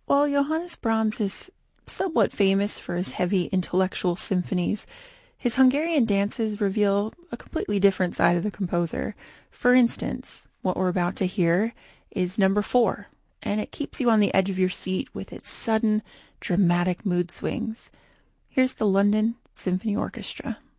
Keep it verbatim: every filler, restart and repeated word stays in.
While Johannes Brahms is somewhat famous for his heavy intellectual symphonies, his Hungarian dances reveal a completely different side of the composer. For instance, what we're about to hear is number four, and it keeps you on the edge of your seat with its sudden, dramatic mood swings. Here's the London Symphony Orchestra.